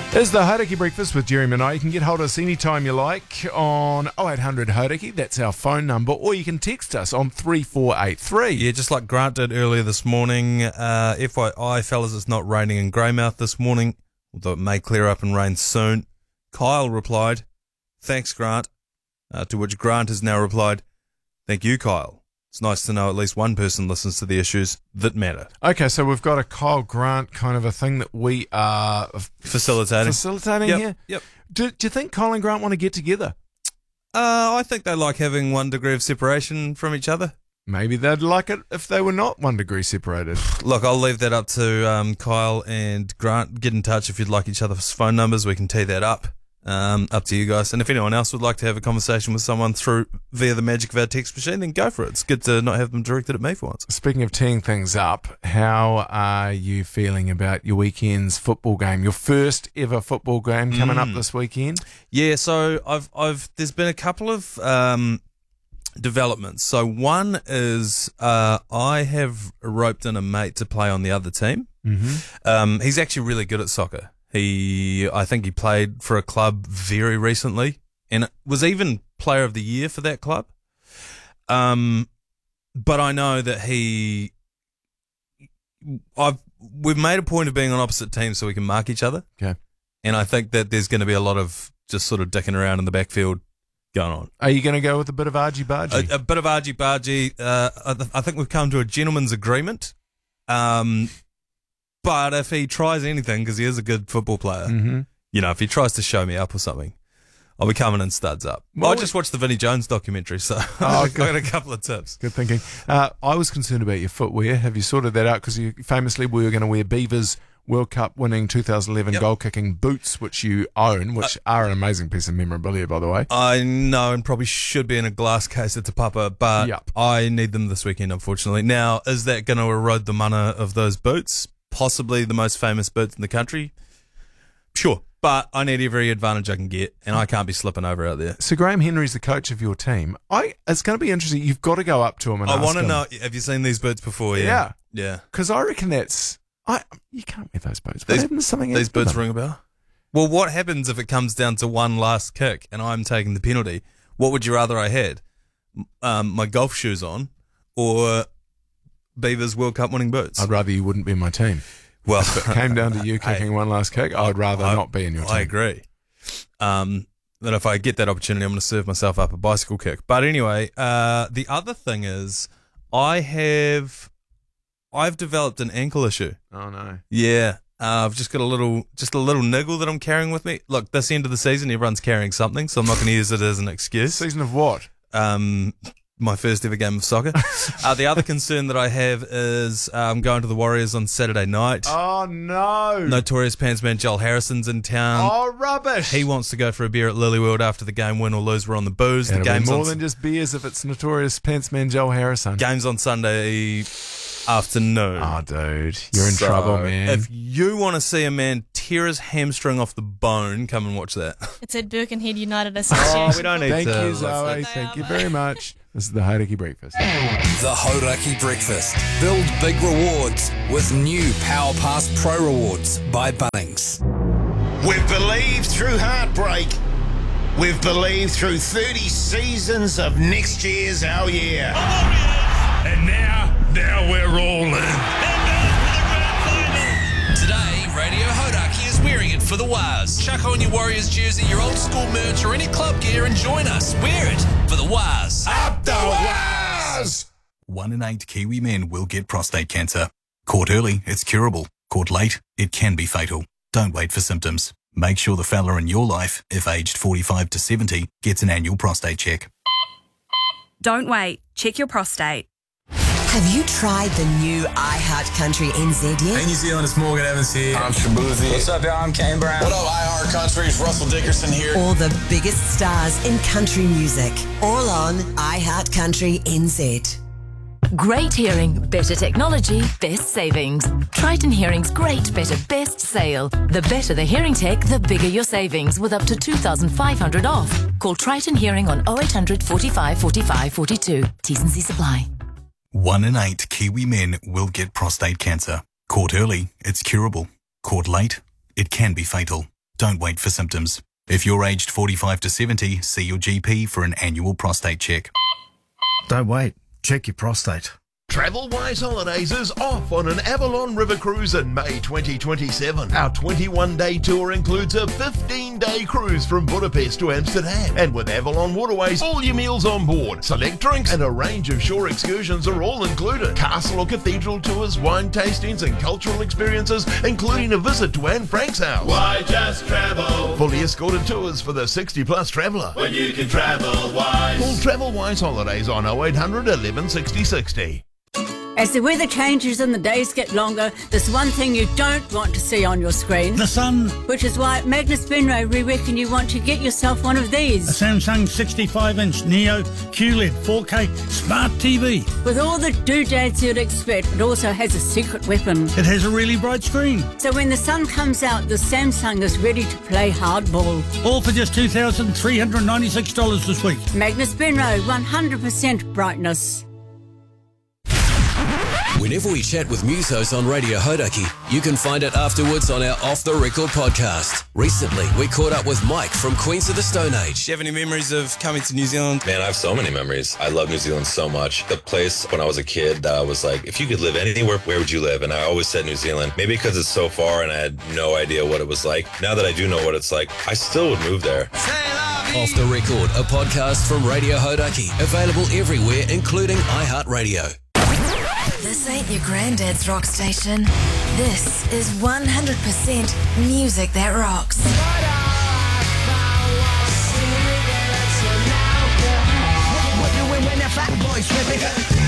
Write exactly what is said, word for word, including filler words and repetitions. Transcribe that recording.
It's the Hauraki Breakfast with Jerry Minot. You can get hold of us anytime you like on oh eight hundred Hauraki. That's our phone number. Or you can text us on three four eight three. Yeah, just like Grant did earlier this morning. Uh, F Y I, fellas, it's not raining in Greymouth this morning, although it may clear up and rain soon. Kyle replied, thanks, Grant. Uh, to which Grant has now replied, thank you, Kyle. It's nice to know at least one person listens to the issues that matter. Okay, so we've got a Kyle Grant kind of a thing that we are Facilitating. facilitating Yep, here. Yep. Do, do you think Kyle and Grant want to get together? Uh, I think they like having one degree of separation from each other. Maybe they'd like it if they were not one degree separated. Look, I'll leave that up to um, Kyle and Grant. Get in touch if you'd like each other's phone numbers. We can tee that up. Um, up to you guys. And if anyone else would like to have a conversation with someone through via the magic of our text machine, then go for it. It's good to not have them directed at me for once. Speaking of teeing things up, how are you feeling about your weekend's football game? Your first ever football game coming Mm. up this weekend? Yeah, so I've I've there's been a couple of um, developments. So one is uh, I have roped in a mate to play on the other team. Mm-hmm. Um, he's actually really good at soccer. He, I think he played for a club very recently and was even player of the year for that club. Um, but I know that he, I've, we've made a point of being on opposite teams so we can mark each other. Okay. And I think that there's going to be a lot of just sort of dicking around in the backfield going on. Are you going to go with a bit of argy-bargy? A, a bit of argy-bargy. Uh, I, th- I think we've come to a gentleman's agreement. Um, But if he tries anything, because he is a good football player, mm-hmm. you know, if he tries to show me up or something, I'll be coming in studs up. Well, I just watched the Vinnie Jones documentary, so Oh, I've good. got a couple of tips. Good thinking. Uh, I was concerned about your footwear. Have you sorted that out? Because you famously we were going to wear Beavers World Cup winning two thousand eleven Yep. goal kicking boots, which you own, which uh, are an amazing piece of memorabilia, by the way. I know, and probably should be in a glass case at Te Papa, but Yep. I need them this weekend, unfortunately. Now, is that going to erode the mana of those boots? Possibly the most famous boots in the country? Sure. But I need every advantage I can get, and I can't be slipping over out there. So Graham Henry's the coach of your team. I It's going to be interesting. You've got to go up to him and I ask want to him. know, have you seen these boots before? Yeah. Yeah. Yeah. Because I reckon that's... I You can't wear those boots. What These- happened to something These else with boots them? ring a bell? Well, what happens if it comes down to one last kick and I'm taking the penalty? What would you rather I had? Um, my golf shoes on or Beavers World Cup winning boots? I'd rather you wouldn't be in my team. Well, If it came down to you kicking Hey, one last kick, I'd rather I- not be in your team. I agree. Um, that if I get that opportunity, I'm going to serve myself up a bicycle kick. But anyway, uh, the other thing is I have, I've developed an ankle issue. Oh, no. Yeah. Uh, I've just got a little, just a little niggle that I'm carrying with me. Look, this end of the season, everyone's carrying something, so I'm not going to use it as an excuse. Season of what? Um, my first ever game of soccer. uh, the other concern that I have is uh, I'm going to the Warriors on Saturday night. Oh, no. Notorious Pantsman Joel Harrison's in town. Oh, rubbish. He wants to go for a beer at Lilyworld after the game, win or lose. We're on the booze. It'll the game's be more on, than just beers if it's Notorious Pantsman Joel Harrison. game's on Sunday afternoon. Oh, dude. You're in So, trouble, man. If you want to see a man tear his hamstring off the bone, come and watch that. It's at Birkenhead United Association. Oh, we don't need Thank to. you, Zoe. Thank you very much. This is the Hauraki Breakfast. The Hauraki Breakfast. Build big rewards with new Power Pass Pro Rewards by Bunnings. We've believed through heartbreak. We've believed through thirty seasons of next year's our year. And now, now we're all in. Today, Radio Hauraki is wearing it for the Waz. Chuck on your Warriors jersey, your old school merch, or any club gear and join us. Wear it for the Waz. Up the Waz! One in eight Kiwi men will get prostate cancer. Caught early, it's curable. Caught late, it can be fatal. Don't wait for symptoms. Make sure the fella in your life, if aged forty-five to seventy, gets an annual prostate check. Don't wait. Check your prostate. Have you tried the new iHeart Country N Z yet? Hey New Zealand, it's Morgan Evans here. I'm Shabuzi. What's up, y'all? I'm Kane Brown. What up, iHeart Country? It's Russell Dickerson here. All the biggest stars in country music, all on iHeart Country N Z. Great hearing, better technology, best savings. Triton Hearing's great, better, best sale. The better the hearing tech, the bigger your savings with up to two thousand five hundred dollars off. Call Triton Hearing on oh eight hundred, forty-five, forty-five, forty-two. T's and C's apply. One in eight Kiwi men will get prostate cancer. Caught early, it's curable. Caught late, it can be fatal. Don't wait for symptoms. If you're aged forty-five to seventy, see your G P for an annual prostate check. Don't wait. Check your prostate. Travelwise Holidays is off on an Avalon River cruise in May twenty twenty-seven. Our twenty-one day tour includes a fifteen day cruise from Budapest to Amsterdam. And with Avalon Waterways, all your meals on board, select drinks and a range of shore excursions are all included. Castle or cathedral tours, wine tastings and cultural experiences, including a visit to Anne Frank's house. Why just travel? Fully escorted tours for the sixty plus traveller. When you can travel wise. Call Travelwise Holidays on oh eight hundred, eleven sixty sixty. As the weather changes and the days get longer, there's one thing you don't want to see on your screen. The sun. Which is why at Magnus Benray we reckon you want to get yourself one of these. A Samsung sixty-five inch Neo Q L E D four K Smart T V. With all the doodads you'd expect, it also has a secret weapon. It has a really bright screen. So when the sun comes out, the Samsung is ready to play hardball. All for just two thousand three hundred ninety-six dollars this week. Magnus Benray, one hundred percent brightness. Whenever we chat with musos on Radio Hodaki, you can find it afterwards on our Off The Record podcast. Recently, we caught up with Mike from Queens of the Stone Age. Do you have any memories of coming to New Zealand? Man, I have so many memories. I love New Zealand so much. The place when I was a kid that I was like, if you could live anywhere, where would you live? And I always said New Zealand. Maybe because it's so far and I had no idea what it was like. Now that I do know what it's like, I still would move there. Off The Record, a podcast from Radio Hodaki. Available everywhere, including iHeartRadio. This ain't your granddad's rock station. This is one hundred percent music that rocks. What doing when the fat boys rip it?